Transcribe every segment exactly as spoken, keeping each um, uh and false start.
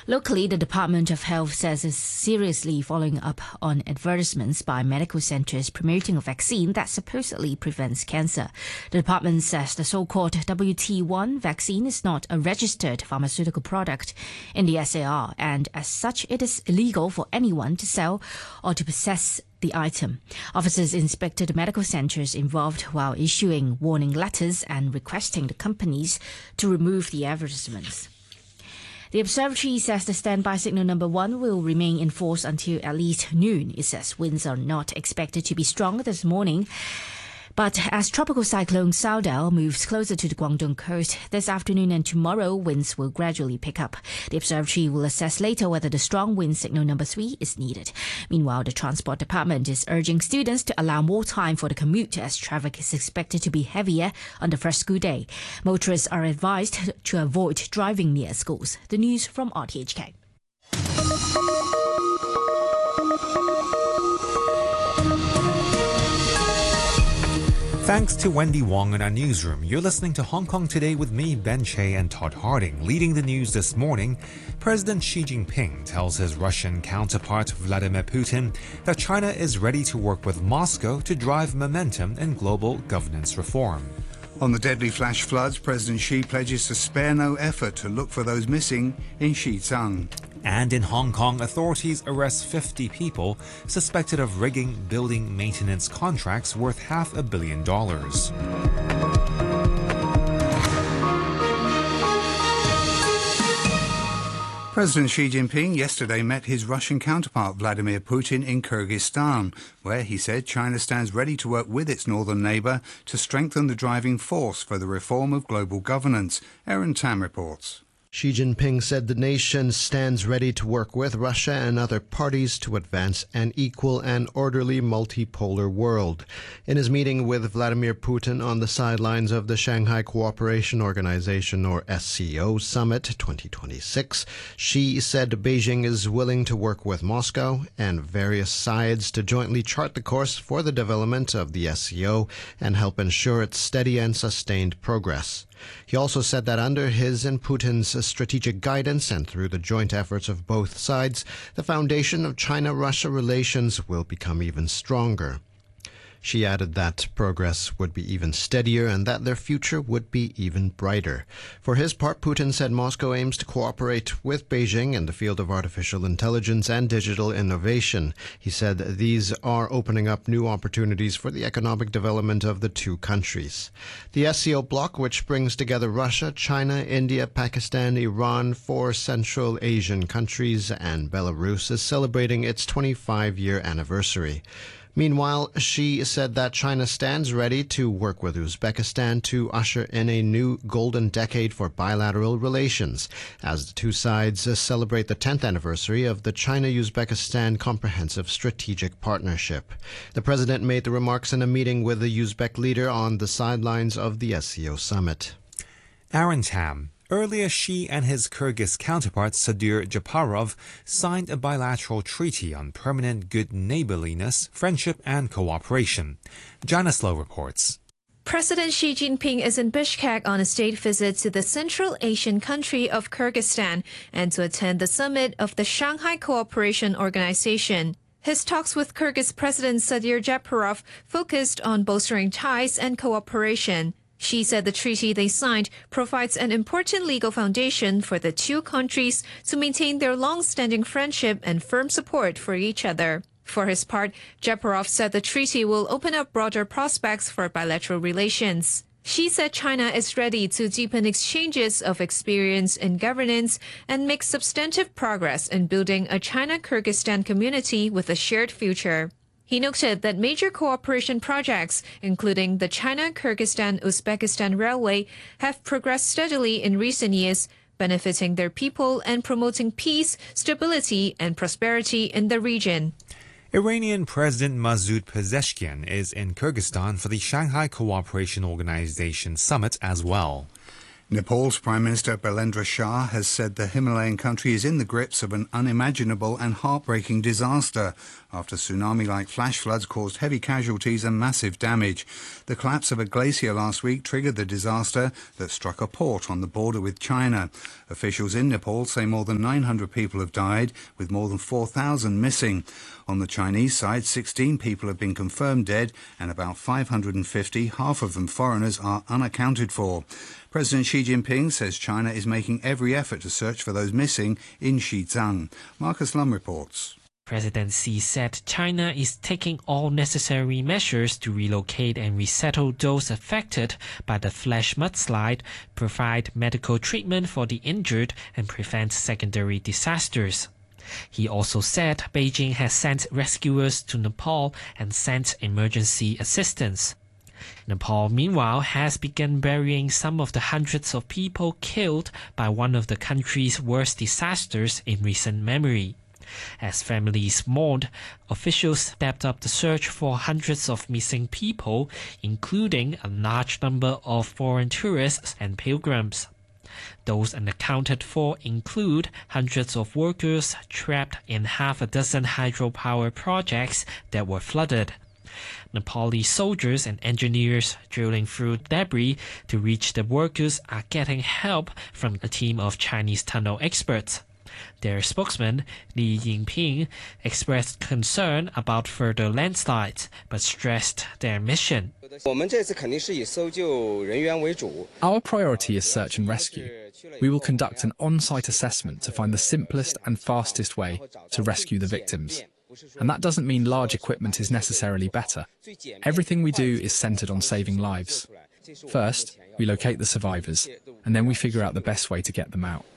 Locally, the Department of Health says it's seriously following up on advertisements by medical centers promoting a vaccine that supposedly prevents cancer. The department says the so-called W T one vaccine is not a registered pharmaceutical product in the S A R, and as such, it is illegal for anyone to sell or to possess the item. Officers inspected the medical centers involved while issuing warning letters and requesting the companies to remove the advertisements. The observatory says the standby signal number one will remain in force until at least noon. It says winds are not expected to be strong this morning. But as Tropical Cyclone Saudal moves closer to the Guangdong coast, this afternoon and tomorrow, winds will gradually pick up. The observatory will assess later whether the strong wind signal number three is needed. Meanwhile, the Transport Department is urging students to allow more time for the commute as traffic is expected to be heavier on the first school day. Motorists are advised to avoid driving near schools. The news from R T H K. Thanks to Wendy Wong in our newsroom. You're listening to Hong Kong Today with me, Ben Che, and Todd Harding. Leading the news this morning, President Xi Jinping tells his Russian counterpart Vladimir Putin that China is ready to work with Moscow to drive momentum in global governance reform. On the deadly flash floods, President Xi pledges to spare no effort to look for those missing in Xizang. And in Hong Kong, authorities arrest fifty people suspected of rigging building maintenance contracts worth half a billion dollars. President Xi Jinping yesterday met his Russian counterpart Vladimir Putin in Kyrgyzstan, where he said China stands ready to work with its northern neighbour to strengthen the driving force for the reform of global governance. Aaron Tam reports. Xi Jinping said the nation stands ready to work with Russia and other parties to advance an equal and orderly multipolar world. In his meeting with Vladimir Putin on the sidelines of the Shanghai Cooperation Organization, or S C O, Summit twenty twenty-six, Xi said Beijing is willing to work with Moscow and various sides to jointly chart the course for the development of the S C O and help ensure its steady and sustained progress. He also said that under his and Putin's strategic guidance and through the joint efforts of both sides, the foundation of China-Russia relations will become even stronger. She added that progress would be even steadier and that their future would be even brighter. For his part, Putin said Moscow aims to cooperate with Beijing in the field of artificial intelligence and digital innovation. He said these are opening up new opportunities for the economic development of the two countries. The S C O bloc, which brings together Russia, China, India, Pakistan, Iran, four Central Asian countries, and Belarus, is celebrating its twenty-five-year anniversary. Meanwhile, Xi said that China stands ready to work with Uzbekistan to usher in a new golden decade for bilateral relations, as the two sides celebrate the tenth anniversary of the China-Uzbekistan Comprehensive Strategic Partnership. The president made the remarks in a meeting with the Uzbek leader on the sidelines of the S C O summit. Aaron Tam. Earlier, Xi and his Kyrgyz counterpart Sadir Japarov signed a bilateral treaty on permanent good neighborliness, friendship and cooperation. Janice Lowe reports. President Xi Jinping is in Bishkek on a state visit to the Central Asian country of Kyrgyzstan and to attend the summit of the Shanghai Cooperation Organization. His talks with Kyrgyz President Sadir Japarov focused on bolstering ties and cooperation. Xi said the treaty they signed provides an important legal foundation for the two countries to maintain their long-standing friendship and firm support for each other. For his part, Japarov said the treaty will open up broader prospects for bilateral relations. Xi said China is ready to deepen exchanges of experience in governance and make substantive progress in building a China-Kyrgyzstan community with a shared future. He noted that major cooperation projects, including the China-Kyrgyzstan-Uzbekistan Railway, have progressed steadily in recent years, benefiting their people and promoting peace, stability, and prosperity in the region. Iranian President Masoud Pezeshkian is in Kyrgyzstan for the Shanghai Cooperation Organization Summit as well. Nepal's Prime Minister Balendra Shah has said the Himalayan country is in the grips of an unimaginable and heartbreaking disaster after tsunami-like flash floods caused heavy casualties and massive damage. The collapse of a glacier last week triggered the disaster that struck a port on the border with China. Officials in Nepal say more than nine hundred people have died, with more than four thousand missing. On the Chinese side, sixteen people have been confirmed dead and about five hundred fifty, half of them foreigners, are unaccounted for. President Xi Jinping says China is making every effort to search for those missing in Xizang. Marcus Lum reports. President Xi said China is taking all necessary measures to relocate and resettle those affected by the flash mudslide, provide medical treatment for the injured, and prevent secondary disasters. He also said Beijing has sent rescuers to Nepal and sent emergency assistance. Nepal, meanwhile, has begun burying some of the hundreds of people killed by one of the country's worst disasters in recent memory. As families mourned, officials stepped up the search for hundreds of missing people, including a large number of foreign tourists and pilgrims. Those unaccounted for include hundreds of workers trapped in half a dozen hydropower projects that were flooded. Nepali soldiers and engineers drilling through debris to reach the workers are getting help from a team of Chinese tunnel experts. Their spokesman, Li Yingping, expressed concern about further landslides, but stressed their mission. Our priority is search and rescue. We will conduct an on-site assessment to find the simplest and fastest way to rescue the victims. And that doesn't mean large equipment is necessarily better. Everything we do is centered on saving lives. First, we locate the survivors, and then we figure out the best way to get them out.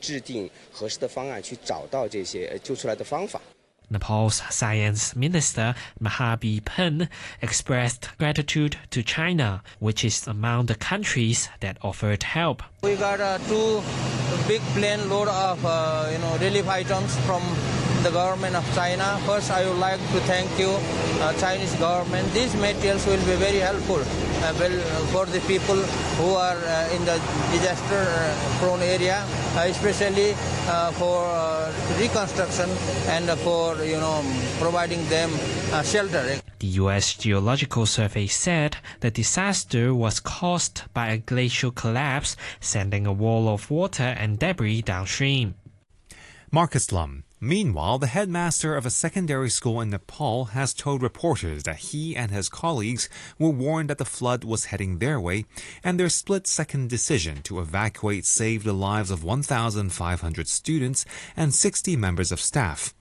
Nepal's Science Minister Mahabir Pen expressed gratitude to China, which is among the countries that offered help. We got uh, two big plane load of uh, you know relief items from the government of China. First, I would like to thank you, uh, Chinese government. These materials will be very helpful uh, well, for the people who are uh, in the disaster-prone area, uh, especially uh, for uh, reconstruction and for you know providing them uh, shelter. The U S Geological Survey said the disaster was caused by a glacial collapse, sending a wall of water and debris downstream. Marcus Lum. Meanwhile, the headmaster of a secondary school in Nepal has told reporters that he and his colleagues were warned that the flood was heading their way, and their split-second decision to evacuate saved the lives of one thousand five hundred students and sixty members of staff.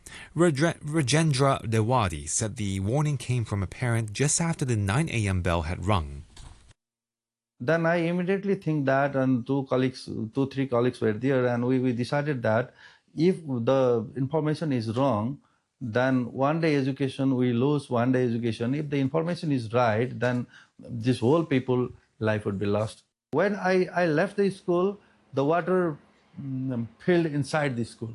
Rajendra Dewadi said the warning came from a parent just after the nine a m bell had rung. Then I immediately think that, and two colleagues, two, three colleagues were there, and we, we decided that if the information is wrong, then one day education, we lose one day education. If the information is right, then this whole people life would be lost. When I, I left the school, the water um, filled inside the school.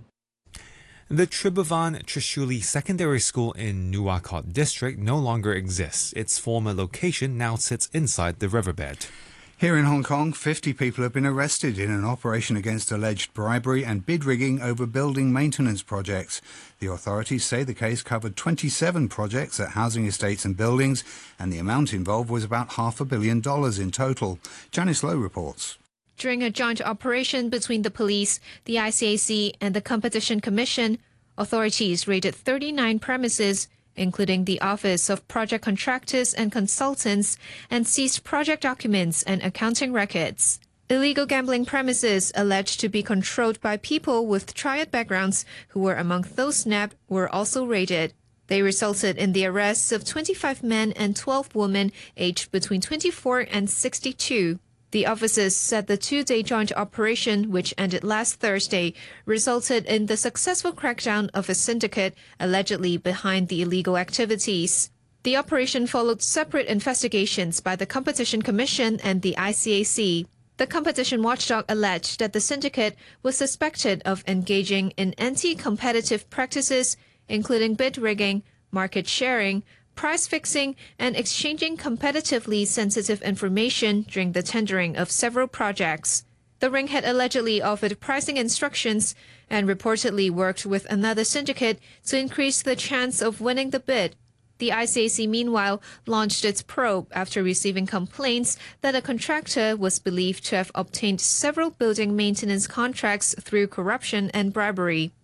The Tribhuvan Trishuli Secondary School in Nuwakot district no longer exists. Its former location now sits inside the riverbed. Here in Hong Kong, fifty people have been arrested in an operation against alleged bribery and bid rigging over building maintenance projects. The authorities say the case covered twenty-seven projects at housing estates and buildings, and the amount involved was about half a billion dollars in total. Janice Lowe reports. During a joint operation between the police, the I C A C and the Competition Commission, authorities raided thirty-nine premises, including the Office of Project Contractors and Consultants, and seized project documents and accounting records. Illegal gambling premises alleged to be controlled by people with triad backgrounds who were among those nabbed were also raided. They resulted in the arrests of twenty-five men and twelve women aged between twenty-four and sixty-two. The officers said the two-day joint operation, which ended last Thursday, resulted in the successful crackdown of a syndicate allegedly behind the illegal activities. The operation followed separate investigations by the Competition Commission and the I C A C. The competition watchdog alleged that the syndicate was suspected of engaging in anti-competitive practices, including bid rigging, market sharing, price fixing, and exchanging competitively sensitive information during the tendering of several projects. The ring had allegedly offered pricing instructions and reportedly worked with another syndicate to increase the chance of winning the bid. The I C A C, meanwhile, launched its probe after receiving complaints that a contractor was believed to have obtained several building maintenance contracts through corruption and bribery.